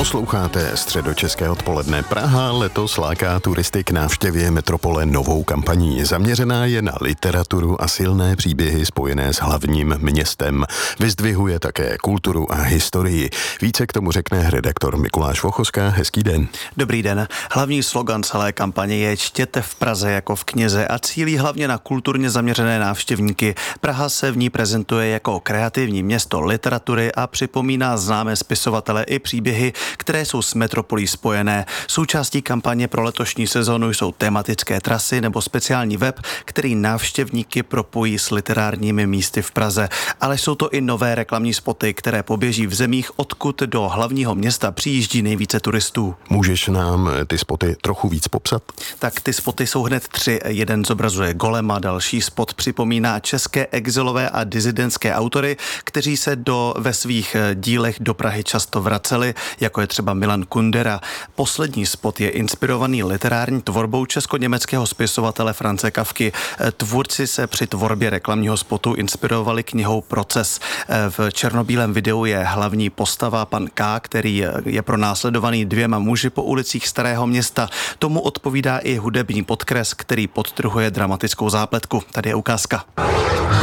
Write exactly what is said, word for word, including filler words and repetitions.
Posloucháte Středočeské odpoledne. Praha letos láká turisty k návštěvě metropole novou kampaní. Zaměřená je na literaturu a silné příběhy spojené s hlavním městem. Vyzdvihuje také kulturu a historii. Více k tomu řekne redaktor Mikuláš Vochoska. Hezký den. Dobrý den. Hlavní slogan celé kampaně je Čtěte v Praze jako v knize a cílí hlavně na kulturně zaměřené návštěvníky. Praha se v ní prezentuje jako kreativní město literatury a připomíná známé spisovatele i příběhy, které jsou s metropolí spojené. Součástí kampaně pro letošní sezonu jsou tematické trasy nebo speciální web, který návštěvníky propojí s literárními místy v Praze. Ale jsou to i nové reklamní spoty, které poběží v zemích, odkud do hlavního města přijíždí nejvíce turistů. Můžeš nám ty spoty trochu víc popsat? Tak ty spoty jsou hned tři. Jeden zobrazuje Golema, další spot připomíná české exilové a disidentské autory, kteří se do, ve svých dílech do Prahy často vraceli, jako je třeba Milan Kundera. Poslední spot je inspirovaný literární tvorbou česko-německého spisovatele Franze Kafky. Tvůrci se při tvorbě reklamního spotu inspirovali knihou Proces. V černobílém videu je hlavní postava pan K., který je pronásledovaný dvěma muži po ulicích Starého Města. Tomu odpovídá i hudební podkres, který podtrhuje dramatickou zápletku. Tady je ukázka.